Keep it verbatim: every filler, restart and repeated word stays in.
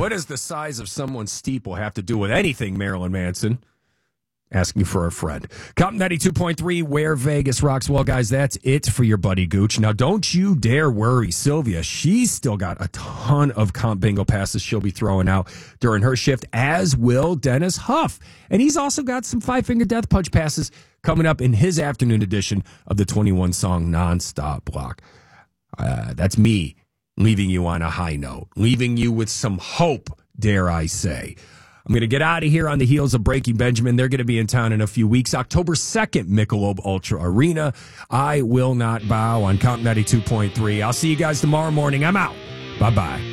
What does the size of someone's steeple have to do with anything, Marilyn Manson? Asking for a friend. Comp ninety-two point three, where Vegas rocks. Well, guys, that's it for your buddy Gooch. Now, don't you dare worry, Sylvia. She's still got a ton of comp bingo passes she'll be throwing out during her shift, as will Dennis Huff. And he's also got some five-finger death punch passes coming up in his afternoon edition of the twenty-one song nonstop block. Uh, that's me leaving you on a high note, leaving you with some hope, dare I say. I'm going to get out of here on the heels of Breaking Benjamin. They're going to be in town in a few weeks. October second, Michelob Ultra Arena. I will not bow on Comp ninety-two point three. I'll see you guys tomorrow morning. I'm out. Bye-bye.